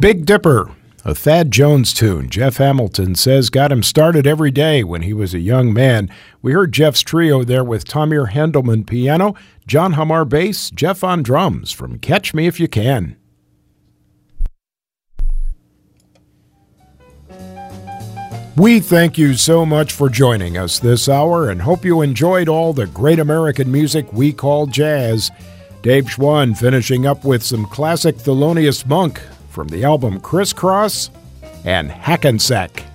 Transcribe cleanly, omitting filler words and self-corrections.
Big Dipper, a Thad Jones tune. Jeff Hamilton says got him started every day when he was a young man. We heard Jeff's trio there with Tamir Hendelman piano, John Hamar bass, Jeff on drums from Catch Me If You Can. We thank you so much for joining us this hour and hope you enjoyed all the great American music we call jazz. Dave Schwann finishing up with some classic Thelonious Monk from the album Crisscross and Hackensack.